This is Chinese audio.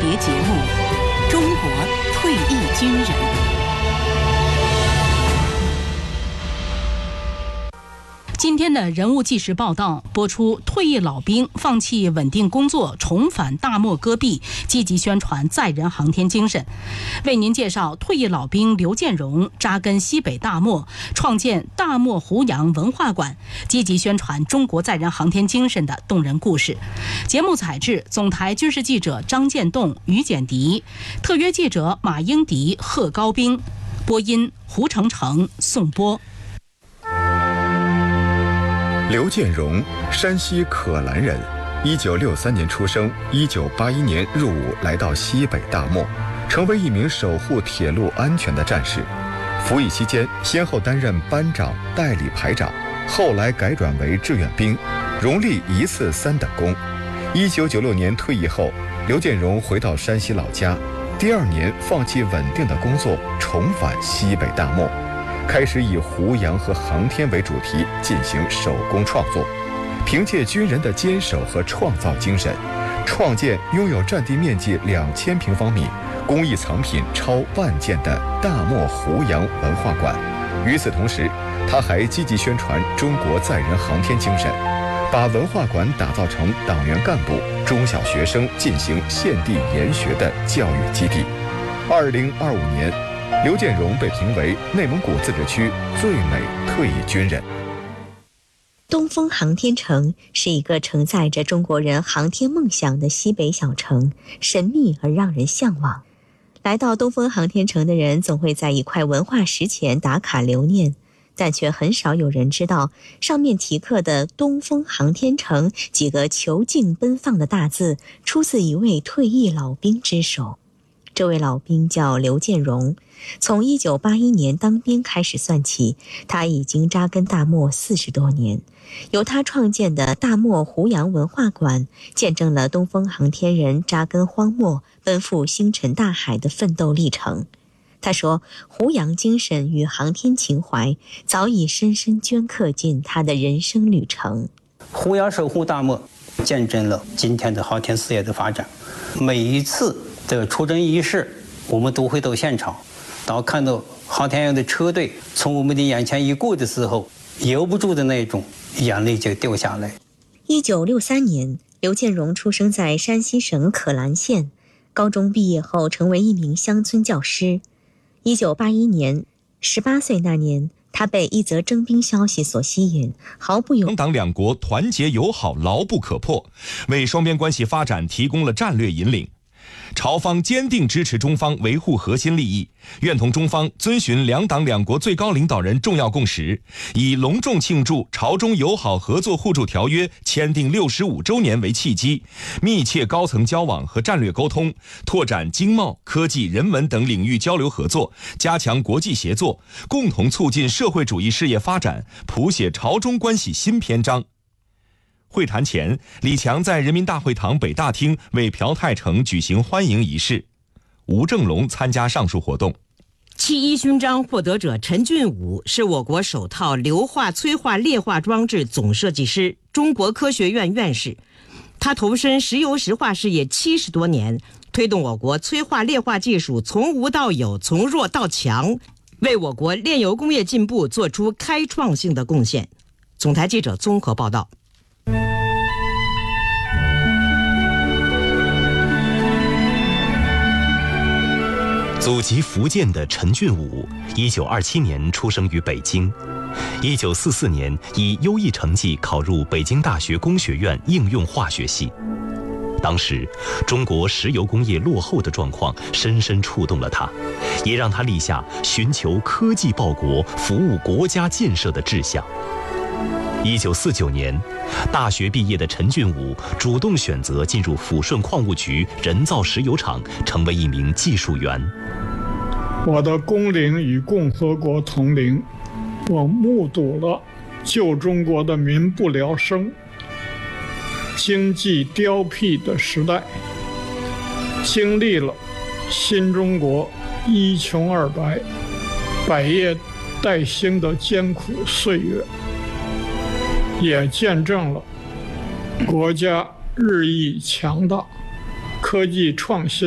别节目《中国退役军人》。今天的人物纪实报道播出，退役老兵放弃稳定工作，重返大漠戈壁，积极宣传载人航天精神。为您介绍退役老兵刘建荣扎根西北大漠，创建大漠胡杨文化馆，积极宣传中国载人航天精神的动人故事。节目采制总台军事记者张建栋、于简迪，特约记者马英迪、贺高兵，播音胡成成、宋波。 刘建荣，山西可兰人，1963年出生，1981年入伍，来到西北大漠，成为一名守护铁路安全的战士。服役期间，先后担任班长、代理排长，后来改转为志愿兵，荣立一次3等功。1996年退役后，刘建荣回到山西老家，第2年放弃稳定的工作，重返西北大漠。开始以胡杨和航天为主题进行手工创作，凭借军人的坚守和创造精神，创建拥有占地面积2000平方米、工艺藏品超1万件的大漠胡杨文化馆。与此同时，他还积极宣传中国载人航天精神，把文化馆打造成党员干部、中小学生进行现地研学的教育基地。2025年，刘建荣被评为内蒙古自治区最美退役军人。 东风航天城是一个承载着中国人航天梦想的西北小城，神秘而让人向往。来到东风航天城的人总会在一块文化石前打卡留念，但却很少有人知道上面题刻的东风航天城几个遒劲奔放的大字出自一位退役老兵之手。这位老兵叫刘建荣，从1981年当兵开始算起，他已经扎根大漠40多年。由他创建的大漠胡杨文化馆，见证了东风航天人扎根荒漠、奔赴星辰大海的奋斗历程。他说，胡杨精神与航天情怀早已深深镌刻进他的人生旅程。 胡杨守护大漠，见证了今天的航天事业的发展。每一次的出征仪式，我们都会到现场，当看到航天员的车队从我们的眼前一过的时候，由不住的那种眼泪就掉下来。 1963年，刘建荣出生在山西省可兰县，高中毕业后成为一名乡村教师。1981年，18岁那年，他被一则征兵消息所吸引，毫不犹豫。 两党两国团结友好，牢不可破，为双边关系发展提供了战略引领。朝方坚定支持中方维护核心利益，愿同中方遵循两党两国最高领导人重要共识，以隆重庆祝朝中友好合作互助条约签订65周年为契机，密切高层交往和战略沟通，拓展经贸、科技、人文等领域交流合作，加强国际协作，共同促进社会主义事业发展，谱写朝中关系新篇章。会谈前，李强在人民大会堂北大厅为朴泰成举行欢迎仪式。吴正龙参加上述活动。 7·1勋章获得者陈俊武是我国首套硫化催化劣化装置总设计师，中国科学院院士。他投身石油石化事业70多年，推动我国催化劣化技术从无到有，从弱到强，为我国炼油工业进步做出开创性的贡献。总台记者综合报道。 祖籍福建的陈俊武，1927年出生于北京，1944年以优异成绩考入北京大学工学院应用化学系。当时，中国石油工业落后的状况深深触动了他，也让他立下寻求科技报国、服务国家建设的志向。1949年，大学毕业的陈俊武主动选择进入抚顺矿务局人造石油厂，成为一名技术员。 我的工龄与共和国同龄，我目睹了旧中国的民不聊生、经济凋敝的时代，经历了新中国一穷二白、百业待兴的艰苦岁月，也见证了国家日益强大、科技创新